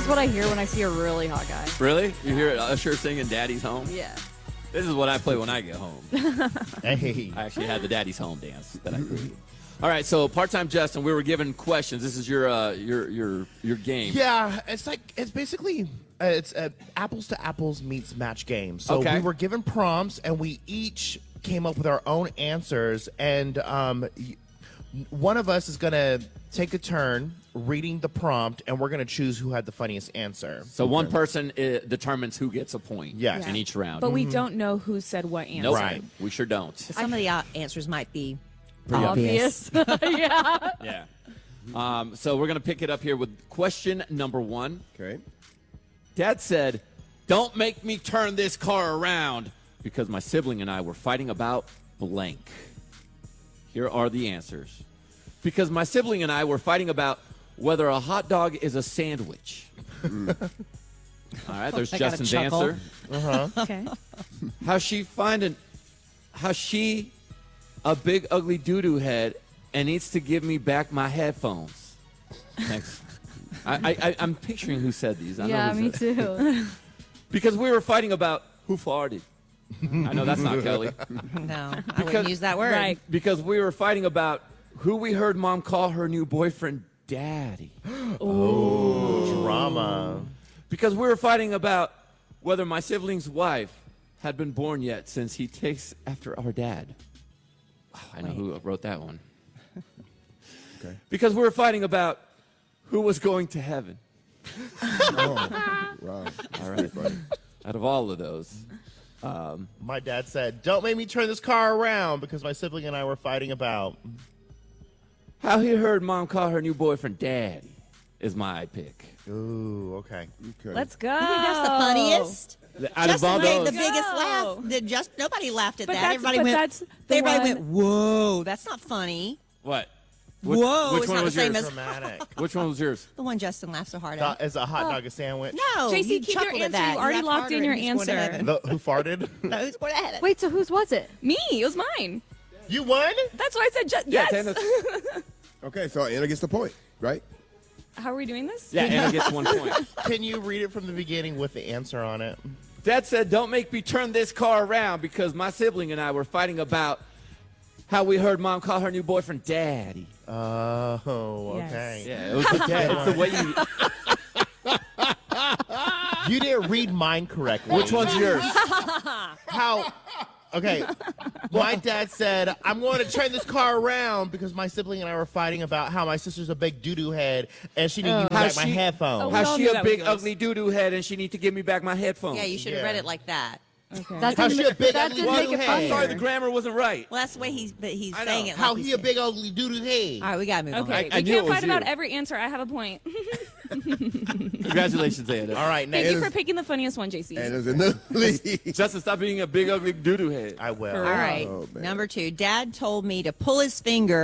is what I hear when I see a really hot guy. Really? You hear Usher singing Daddy's Home? Yeah. This is what I play when I get home. Hey. I actually had the Daddy's Home dance that I created. All right, so part-time Justin, we were given questions. This is your game. Yeah, it's basically it's apples to apples meets match game. So Okay. we were given prompts, and we each came up with our own answers, and one of us is gonna take a turn reading the prompt, and we're gonna choose who had the funniest answer. So one person determines who gets a point Yes. in each round. But we don't know who said what answer. Nope. Right. We sure don't. Some of the answers might be Obvious. Yeah. Yeah. So we're going to pick it up here with question number 1. Okay. Dad said, "Don't make me turn this car around because my sibling and I were fighting about blank." Here are the answers. Because my sibling and I were fighting about whether a hot dog is a sandwich. All right, there's I got a Justin's chuckle. answer. Okay. How she a big ugly doo-doo head and needs to give me back my headphones. Thanks. I'm picturing who said these. I Yeah, know who me said- too. Because we were fighting about who farted. I know that's not Kelly. No, I wouldn't use that word. Right. Because we were fighting about who we heard Mom call her new boyfriend Daddy. Drama. Because we were fighting about whether my sibling's wife had been born yet since he takes after our dad. Oh, I know who wrote that one. Okay. Because we were fighting about who was going to heaven. Oh, wow. All right. Out of all of those. My dad said, "Don't make me turn this car around," because my sibling and I were fighting about. How he heard Mom call her new boyfriend Daddy is my pick. Ooh, okay. Okay. Let's go. I think that's the funniest. Out of Justin all made those, the biggest Go. laugh. Nobody laughed at But that. that's- Everybody but went. that's the Everybody one- went. Whoa, that's not funny. what? Whoa, Which it's one not the was same yours? as Dramatic. Which one was yours? the one Justin laughed so hard at. Is a hot dog a sandwich? No, JC, you keep your chuckled at answer. that. You already laughed locked harder in your and who's going to answer. heaven. Who farted? No, who's going to heaven? Wait, so whose was it? Me. It was mine. You won? That's why I said Yeah, yes. Tana- Okay, so Anna gets the point, right? How are we doing this? Yeah, Anna gets 1 point. Can you read it from the beginning with the answer on it? Dad said, "Don't make me turn this car around because my sibling and I were fighting about how we heard Mom call her new boyfriend Daddy." Oh, Yes. okay. Yeah, it was it's the way you. You didn't read mine correctly. Which one's yours? How? Okay. My dad said, "I'm going to turn this car around because my sibling and I were fighting about how my sister's a big doo-doo head and she needed to give me How back my she- headphones." Oh, How all she knew a that big was yours. ugly doo-doo head and she need to give me back my headphones. Yeah, you should have read it like that. Okay. That How didn't, she a big that ugly didn't make doo-doo it head? I'm sorry, funnier. the grammar wasn't right. Well, that's the way he's I know. saying it. How like he a big ugly doo-doo head? All right, we got to move on. Okay. I We knew it can't was fight about you. every answer. I have a point. Congratulations, Anna. All right, Thank next. you for picking the funniest one, JC. Anna's in the lead. Justin, stop being a big ugly doo-doo head. I will. All right, Oh, man. number 2. Dad told me to pull his finger